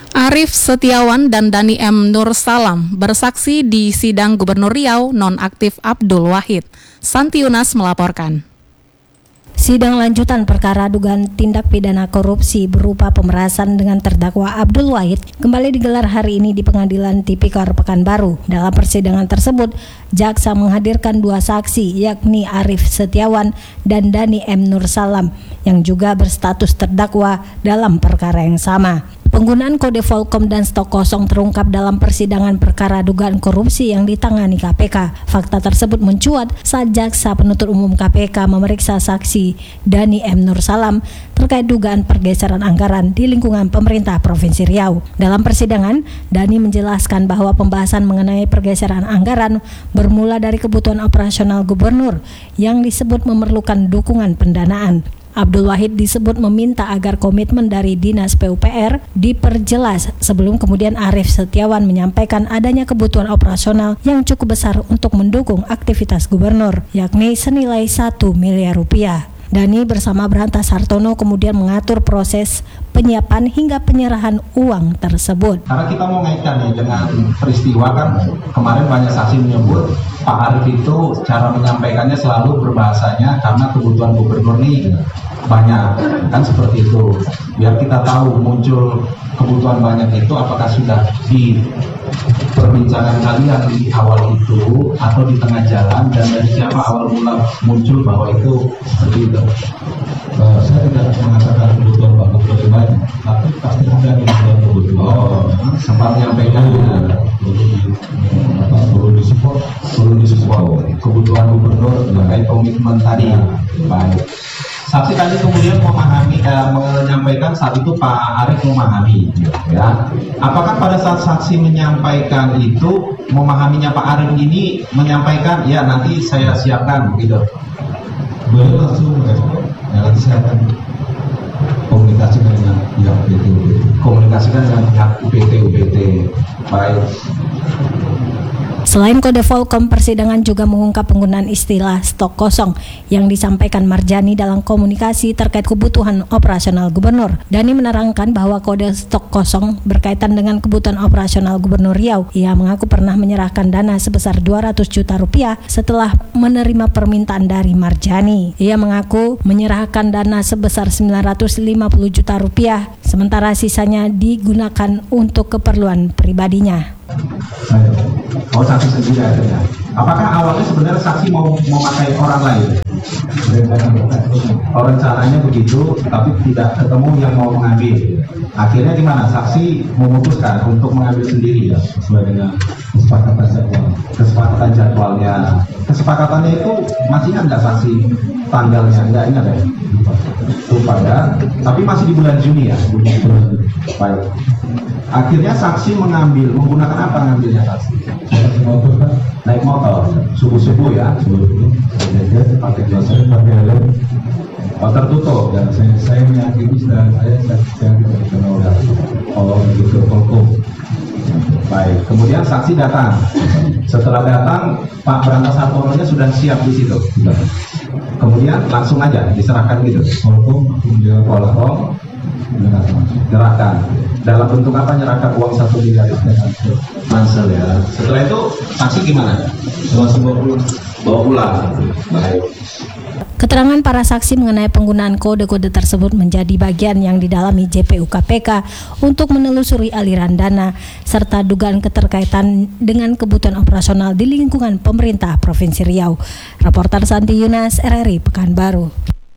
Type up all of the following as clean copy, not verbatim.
Arief Setiawan dan Dani M. Nur Salam bersaksi di sidang Gubernur Riau nonaktif Abdul Wahid. Santi Yunas melaporkan. Sidang lanjutan perkara dugaan tindak pidana korupsi berupa pemerasan dengan terdakwa Abdul Wahid kembali digelar hari ini di Pengadilan Tipikor Pekanbaru. Dalam persidangan tersebut, jaksa menghadirkan dua saksi yakni Arief Setiawan dan Dani M. Nur Salam yang juga berstatus terdakwa dalam perkara yang sama. Penggunaan kode Volcom dan stok kosong terungkap dalam persidangan perkara dugaan korupsi yang ditangani KPK. Fakta tersebut mencuat saat jaksa penuntut umum KPK memeriksa saksi Dani M. Nur Salam terkait dugaan pergeseran anggaran di lingkungan pemerintah Provinsi Riau. Dalam persidangan, Dani menjelaskan bahwa pembahasan mengenai pergeseran anggaran bermula dari kebutuhan operasional gubernur yang disebut memerlukan dukungan pendanaan. Abdul Wahid disebut meminta agar komitmen dari Dinas PUPR diperjelas sebelum kemudian Arief Setiawan menyampaikan adanya kebutuhan operasional yang cukup besar untuk mendukung aktivitas gubernur, yakni senilai 1 miliar rupiah. Dani bersama Brantas Hartono kemudian mengatur proses penyiapan hingga penyerahan uang tersebut. Karena kita mau ngaitkan dengan peristiwa kan kemarin banyak saksi menyebut Pak Arief itu cara menyampaikannya selalu berbahasanya karena kebutuhan gubernur nih banyak, kan seperti itu. Biar kita tahu muncul kebutuhan banyak itu apakah sudah di perbincangan kalian di awal itu atau di tengah jalan dan dari siapa awal mula muncul bahwa itu seperti itu. Saya tidak mengatakan kebutuhan Pak Gubernur banyak, tapi pasti ada kebutuhan. Sempat menyampaikan perlu disupport kebutuhan gubernur terkait komitmen tadi. Baik. Saksi tadi kemudian menyampaikan saat itu Pak Arief memahami, ya. Apakah pada saat saksi menyampaikan itu memahaminya Pak Arief ini menyampaikan ya nanti saya siapkan gitu? Beliau langsung merespon, ya nanti saya akan komunikasikan dengan pihak UPT. Baik. Selain kode Volcom, persidangan juga mengungkap penggunaan istilah stok kosong yang disampaikan Marjani dalam komunikasi terkait kebutuhan operasional gubernur. Dani menerangkan bahwa kode stok kosong berkaitan dengan kebutuhan operasional gubernur Riau. Ia mengaku pernah menyerahkan dana sebesar 200 juta rupiah setelah menerima permintaan dari Marjani. Ia mengaku menyerahkan dana sebesar 950 juta rupiah, sementara sisanya digunakan untuk keperluan pribadinya. Oh, saksi sendiri akhirnya. Apakah awalnya sebenarnya saksi mau memakai orang lain? Oh, rencananya begitu, tapi tidak ketemu yang mau mengambil. Akhirnya gimana? Saksi memutuskan untuk mengambil sendiri ya, sesuai dengan kesepakatan jadwalnya. Kesepakatannya itu masih ada saksi tanggalnya? Enggak ingat ya? Lupa ya. Tapi masih di bulan Juni ya. Baik. Akhirnya saksi menggunakan apa ngambilnya saksi? Naik motor, subuh-subuh ya. Pakai helm. Oh, tertutup ya. Saya meyakini dan saya tidak kenal. Oh begitu, Volcom. Baik. Kemudian saksi datang. Setelah datang, Pak Brantas Hartono-nya sudah siap di situ. Kemudian langsung aja diserahkan gitu. Volcom nyerahkan. Dalam bentuk apa nyerahkan uang 1 miliar itu? Mansel ya. Setelah itu saksi gimana? Langsung bawa pulang. Baik. Keterangan para saksi mengenai penggunaan kode-kode tersebut menjadi bagian yang didalami JPU KPK untuk menelusuri aliran dana serta dugaan keterkaitan dengan kebutuhan operasional di lingkungan pemerintah Provinsi Riau. Reporter Santi Yunas, RRI Pekanbaru.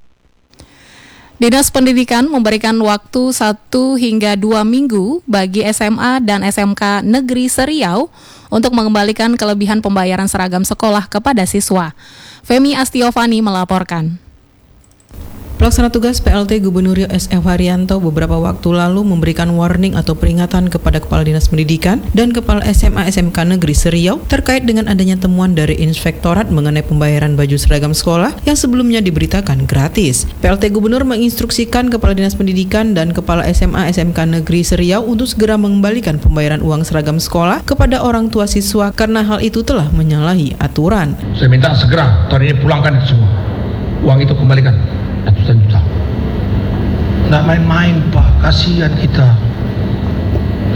Dinas Pendidikan memberikan waktu 1 hingga 2 minggu bagi SMA dan SMK Negeri Seriau untuk mengembalikan kelebihan pembayaran seragam sekolah kepada siswa. Femi Astiovani melaporkan. Pelaksana tugas PLT Gubernur Riau S.F. Haryanto beberapa waktu lalu memberikan warning atau peringatan kepada Kepala Dinas Pendidikan dan Kepala SMA SMK Negeri Seriau terkait dengan adanya temuan dari Inspektorat mengenai pembayaran baju seragam sekolah yang sebelumnya diberitakan gratis. PLT Gubernur menginstruksikan Kepala Dinas Pendidikan dan Kepala SMA SMK Negeri Seriau untuk segera mengembalikan pembayaran uang seragam sekolah kepada orang tua siswa karena hal itu telah menyalahi aturan. Saya minta segera tahun ini pulangkan itu semua. Uang itu kembalikan. Ratusan juta. Nggak main-main Pak, kasihan kita.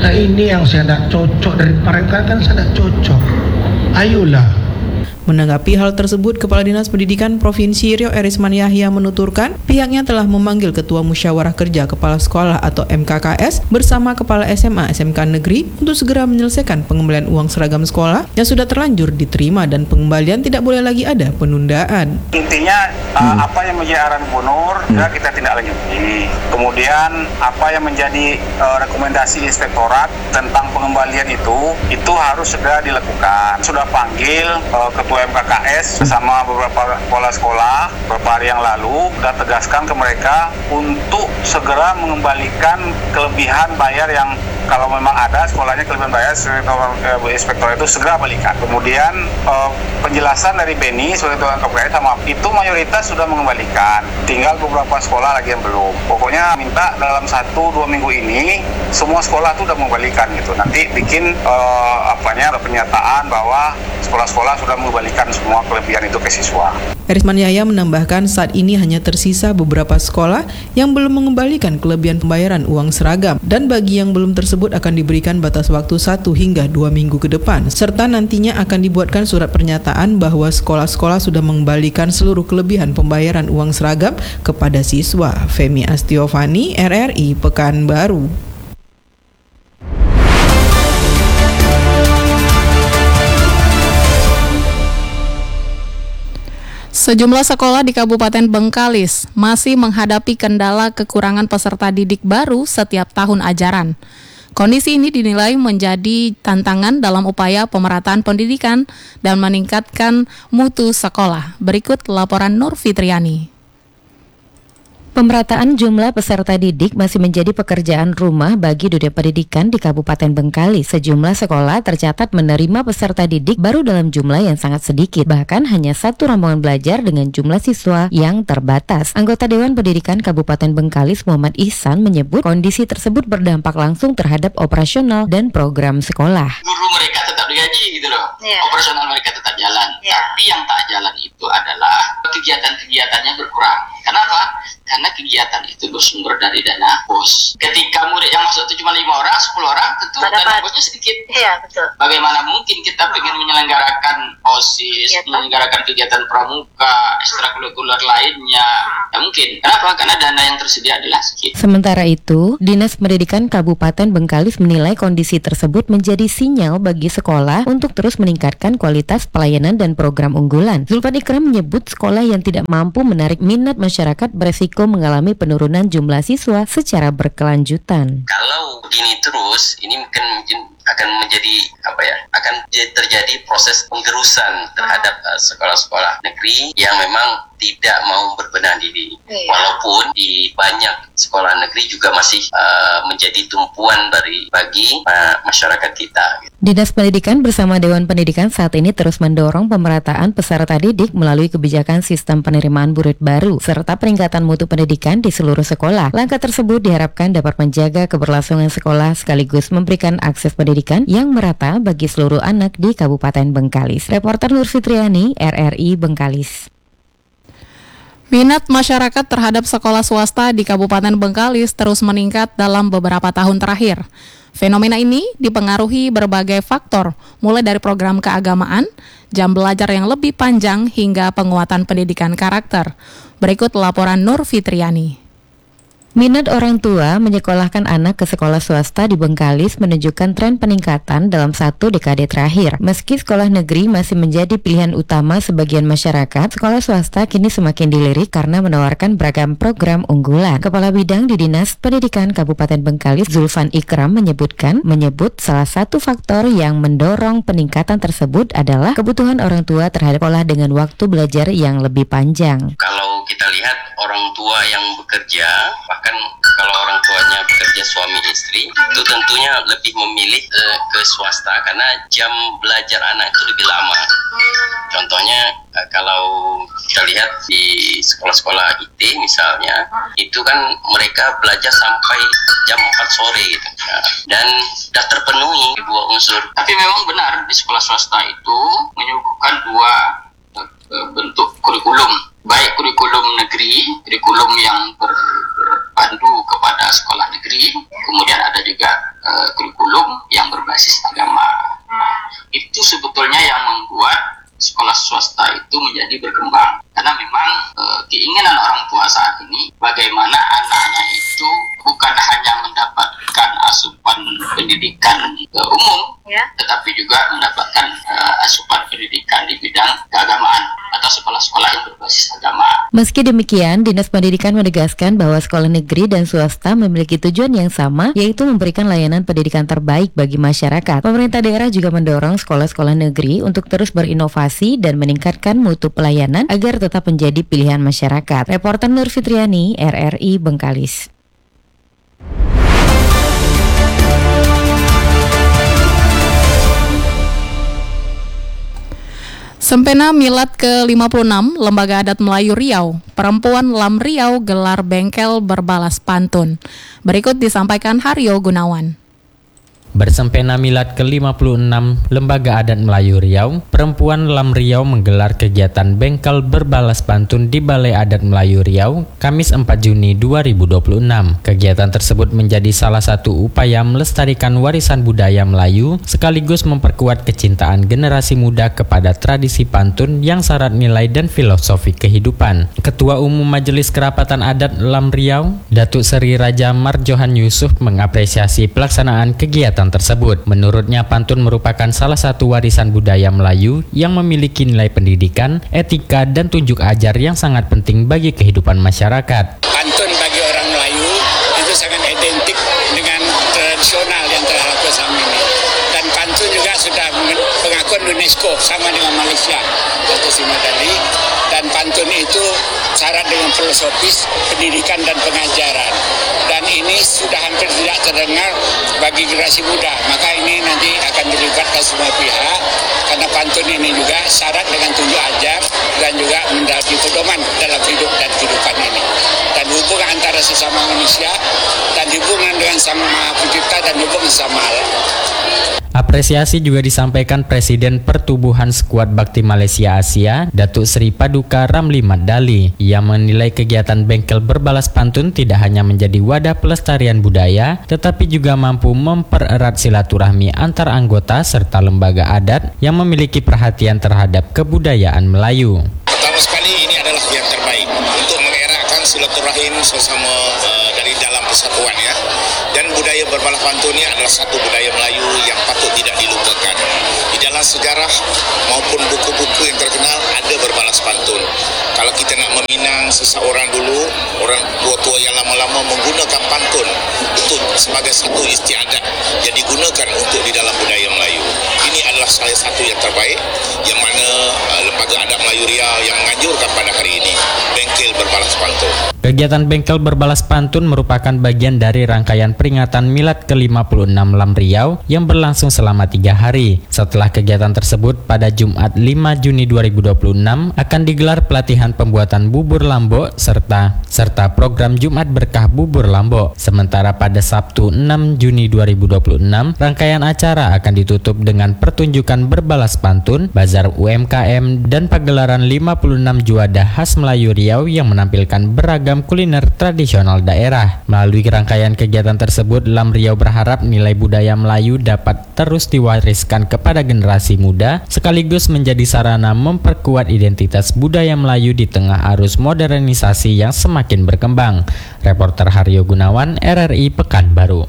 Nah ini yang saya tidak cocok dari mereka, kan saya tidak cocok. Ayolah. Menanggapi hal tersebut, Kepala Dinas Pendidikan Provinsi Riau Erisman Yahya menuturkan pihaknya telah memanggil Ketua Musyawarah Kerja Kepala Sekolah atau MKKS bersama Kepala SMA SMK Negeri untuk segera menyelesaikan pengembalian uang seragam sekolah yang sudah terlanjur diterima dan pengembalian tidak boleh lagi ada penundaan. Intinya apa yang menjadi arahan gubernur kita tindak lanjuti. Kemudian apa yang menjadi rekomendasi inspektorat tentang pengembalian itu harus segera dilakukan. Sudah panggil Ketua MKKS bersama beberapa kepala sekolah beberapa hari yang lalu, dan tegaskan ke mereka untuk segera mengembalikan kelebihan bayar yang kalau memang ada sekolahnya kelebihan bayar, inspektor itu segera balikan. Kemudian penjelasan dari Beni sebagai Ketua MKKS sama itu mayoritas sudah mengembalikan, tinggal beberapa sekolah lagi yang belum. Pokoknya minta dalam 1-2 minggu ini semua sekolah itu sudah mengembalikan gitu. Nanti bikin pernyataan bahwa sekolah-sekolah sudah mengembalikan semua kelebihan itu ke siswa. Erisman Yahya menambahkan saat ini hanya tersisa beberapa sekolah yang belum mengembalikan kelebihan pembayaran uang seragam, dan bagi yang belum tersebut akan diberikan batas waktu 1 hingga 2 minggu ke depan, serta nantinya akan dibuatkan surat pernyataan bahwa sekolah-sekolah sudah mengembalikan seluruh kelebihan pembayaran uang seragam kepada siswa. Femi Astiovani, RRI Pekanbaru. Sejumlah sekolah di Kabupaten Bengkalis masih menghadapi kendala kekurangan peserta didik baru setiap tahun ajaran. Kondisi ini dinilai menjadi tantangan dalam upaya pemerataan pendidikan dan meningkatkan mutu sekolah. Berikut laporan Nur Fitriani. Pemerataan jumlah peserta didik masih menjadi pekerjaan rumah bagi dunia pendidikan di Kabupaten Bengkalis. Sejumlah sekolah tercatat menerima peserta didik baru dalam jumlah yang sangat sedikit, bahkan hanya satu rombongan belajar dengan jumlah siswa yang terbatas. Anggota Dewan Pendidikan Kabupaten Bengkalis Muhammad Ihsan menyebut kondisi tersebut berdampak langsung terhadap operasional dan program sekolah. Guru mereka tetap digaji gitu loh, operasional mereka tetap jalan, tapi yang tak jalan itu adalah kegiatan-kegiatannya berkurang. Kenapa? Karena kegiatan itu bersumber dari dana BOS. Ketika murid yang masuk itu cuma 5 orang, 10 orang, tentu dana BOS-nya sedikit. Iya, betul. Bagaimana mungkin kita ingin menyelenggarakan OSIS, menyelenggarakan kegiatan pramuka, ekstrakurikuler lainnya? Ya mungkin. Kenapa? Karena dana yang tersedia adalah sedikit. Sementara itu, Dinas Pendidikan Kabupaten Bengkalis menilai kondisi tersebut menjadi sinyal bagi sekolah untuk terus meningkatkan kualitas pelayanan dan program unggulan. Zulfan Ikram menyebut sekolah yang tidak mampu menarik minat masyarakat beresiko mengalami penurunan jumlah siswa secara berkelanjutan. Kalau begini terus, ini mungkin akan menjadi akan terjadi proses penggerusan terhadap sekolah-sekolah negeri yang memang tidak mau berbenah diri. Walaupun di banyak sekolah negeri juga masih menjadi tumpuan bagi masyarakat kita. Dinas Pendidikan bersama Dewan Pendidikan saat ini terus mendorong pemerataan peserta didik melalui kebijakan sistem penerimaan murid baru serta peningkatan mutu pendidikan di seluruh sekolah. Langkah tersebut diharapkan dapat menjaga keberlangsungan sekolah sekaligus memberikan akses pendidikan yang merata bagi seluruh anak di Kabupaten Bengkalis. Reporter Nur Fitriani, RRI Bengkalis. Minat masyarakat terhadap sekolah swasta di Kabupaten Bengkalis terus meningkat dalam beberapa tahun terakhir. Fenomena ini dipengaruhi berbagai faktor, mulai dari program keagamaan, jam belajar yang lebih panjang, hingga penguatan pendidikan karakter. Berikut laporan Nur Fitriani. Minat orang tua menyekolahkan anak ke sekolah swasta di Bengkalis menunjukkan tren peningkatan dalam 1 dekade terakhir. Meski sekolah negeri masih menjadi pilihan utama sebagian masyarakat, sekolah swasta kini semakin dilirik karena menawarkan beragam program unggulan. Kepala Bidang di Dinas Pendidikan Kabupaten Bengkalis, Zulfan Ikram menyebut salah satu faktor yang mendorong peningkatan tersebut adalah kebutuhan orang tua terhadap sekolah dengan waktu belajar yang lebih panjang. Kalau kita lihat orang tua yang bekerja, bahkan kalau orang tuanya bekerja suami istri, itu tentunya lebih memilih ke swasta karena jam belajar anak itu lebih lama. Contohnya kalau kita lihat di sekolah-sekolah IT misalnya, itu kan mereka belajar sampai jam 4 sore gitu. Dan sudah terpenuhi 2 unsur. Tapi memang benar di sekolah swasta itu menyuguhkan 2 bentuk kurikulum, baik kurikulum negeri, kurikulum yang berpandu kepada sekolah negeri, kemudian ada juga kurikulum pendidikan umum, tetapi juga mendapatkan asupan pendidikan di bidang keagamaan atau sekolah-sekolah yang berbasis agama. Meski demikian, Dinas Pendidikan menegaskan bahwa sekolah negeri dan swasta memiliki tujuan yang sama, yaitu memberikan layanan pendidikan terbaik bagi masyarakat. Pemerintah daerah juga mendorong sekolah-sekolah negeri untuk terus berinovasi dan meningkatkan mutu pelayanan agar tetap menjadi pilihan masyarakat. Reporter Nur Fitriani, RRI Bengkalis. Sempena Milad ke-56 Lembaga Adat Melayu Riau, Perempuan Lam Riau gelar bengkel berbalas pantun. Berikut disampaikan Haryo Gunawan. Bersempena Milad ke-56 Lembaga Adat Melayu Riau, Perempuan Lam Riau menggelar kegiatan bengkel berbalas pantun di Balai Adat Melayu Riau, Kamis 4 Juni 2026. Kegiatan tersebut menjadi salah satu upaya melestarikan warisan budaya Melayu, sekaligus memperkuat kecintaan generasi muda kepada tradisi pantun yang syarat nilai dan filosofi kehidupan. Ketua Umum Majelis Kerapatan Adat Lam Riau, Datuk Seri Raja Marjohan Yusuf mengapresiasi pelaksanaan kegiatan tersebut. Menurutnya, pantun merupakan salah satu warisan budaya Melayu yang memiliki nilai pendidikan, etika, dan tunjuk ajar yang sangat penting bagi kehidupan masyarakat. Pantun bagi orang Melayu itu sangat identik dengan tradisional yang telah lakukan selama ini. Dan pantun juga sudah pengakuan UNESCO sama dengan Malaysia, Datuk Seri Madani. Dan pantun itu syarat dengan filosofis, pendidikan, dan pengajaran. Dan ini sudah hampir tidak terdengar bagi generasi muda. Maka ini nanti akan dilibatkan semua pihak, karena pantun ini juga syarat dengan tunjuk ajar dan juga menjadi pedoman dalam hidup dan kehidupan ini. Dan hubungan antara sesama manusia, dan hubungan dengan Sang Maha Pencipta, dan hubungan sama Allah. Apresiasi juga disampaikan Presiden Pertubuhan Skuad Bakti Malaysia Asia, Datuk Seri Paduka Ramli Madali, yang menilai kegiatan bengkel berbalas pantun tidak hanya menjadi wadah pelestarian budaya, tetapi juga mampu mempererat silaturahmi antar anggota serta lembaga adat yang memiliki perhatian terhadap kebudayaan Melayu. Pertama sekali, ini adalah yang terbaik untuk mengeratkan silaturahim sesama dari dalam persatuan ya. Dan budaya berbalas pantun ini adalah satu budaya Melayu yang patut tidak dilupakan. Di dalam sejarah maupun buku-buku yang terkenal ada berbalas pantun. Kalau kita nak meminang seseorang dulu, orang tua-tua yang lama-lama menggunakan pantun untuk sebagai satu istiadat yang digunakan untuk di dalam budaya Melayu. Ini adalah salah satu yang terbaik, yang mana Lembaga Adat Melayu Riau yang menganjurkan pada hari ini bengkel berbalas pantun. Kegiatan bengkel berbalas pantun merupakan bagian dari rangkaian peringatan Milad ke-56 Lam Riau yang berlangsung selama 3 hari. Setelah kegiatan tersebut, pada Jumat 5 Juni 2026 akan digelar pelatihan pembuatan bubur Lambok serta program Jumat Berkah Bubur Lambok. Sementara pada Sabtu 6 Juni 2026, rangkaian acara akan ditutup dengan pertunjukan berbalas pantun, bazar UMKM, dan pagelaran 56 juada khas Melayu Riau yang menampilkan beragam kuliner tradisional daerah. Melalui rangkaian kegiatan tersebut, Lam Riau berharap nilai budaya Melayu dapat terus diwariskan kepada generasi muda, sekaligus menjadi sarana memperkuat identitas budaya Melayu di tengah arus modernisasi yang semakin berkembang. Reporter Haryo Gunawan, RRI Pekanbaru.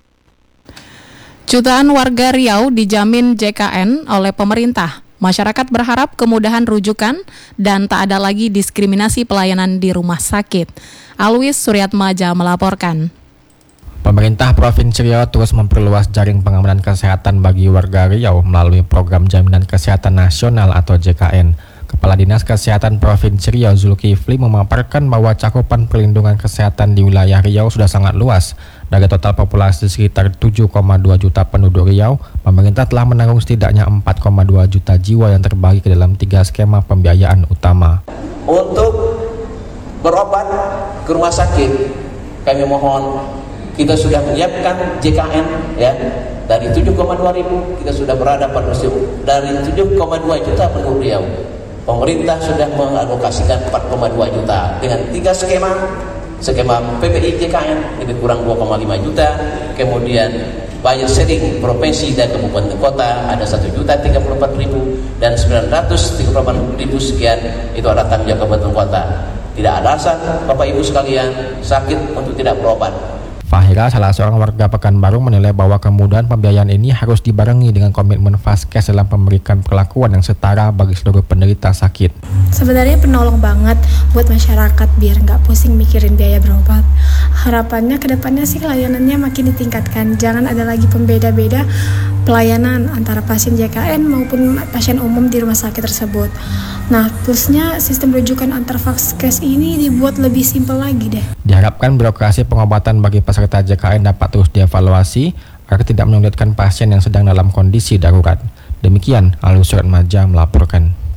Jutaan warga Riau dijamin JKN oleh pemerintah. Masyarakat berharap kemudahan rujukan dan tak ada lagi diskriminasi pelayanan di rumah sakit. Alwis Suryatmaja melaporkan. Pemerintah Provinsi Riau terus memperluas jaring pengamanan kesehatan bagi warga Riau melalui program Jaminan Kesehatan Nasional atau JKN. Kepala Dinas Kesehatan Provinsi Riau Zulkifli memaparkan bahwa cakupan perlindungan kesehatan di wilayah Riau sudah sangat luas. Dari total populasi sekitar 7,2 juta penduduk Riau, pemerintah telah menanggung setidaknya 4,2 juta jiwa yang terbagi ke dalam 3 skema pembiayaan utama. Untuk berobat ke rumah sakit, kami mohon, kita sudah menyiapkan JKN ya. Dari 7,2 ribu kita sudah berada pada dari 7,2 juta penduduk Riau. Pemerintah sudah mengalokasikan 4,2 juta dengan 3 skema. Skema PPI JKN lebih kurang 2,5 juta, kemudian bayar sharing provinsi dan kabupaten kota ada 1.034.000 dan 938.000 sekian itu ada tanggung jawab kabupaten kota. Tidak ada alasan Bapak Ibu sekalian sakit untuk tidak berobat. Fahira, salah seorang warga Pekanbaru, menilai bahwa kemudahan pembiayaan ini harus dibarengi dengan komitmen Vaskes dalam memberikan perlakuan yang setara bagi seluruh penderita sakit. Sebenarnya penolong banget buat masyarakat biar nggak pusing mikirin biaya berobat. Harapannya kedepannya sih layanannya makin ditingkatkan. Jangan ada lagi pembeda-beda pelayanan antara pasien JKN maupun pasien umum di rumah sakit tersebut. Nah, plusnya sistem rujukan antar Vaskes ini dibuat lebih simpel lagi deh. Diharapkan birokrasi pengobatan bagi peserta JKN dapat terus dievaluasi agar tidak menyulitkan pasien yang sedang dalam kondisi darurat. Demikian, Alwi Suratmaja melaporkan.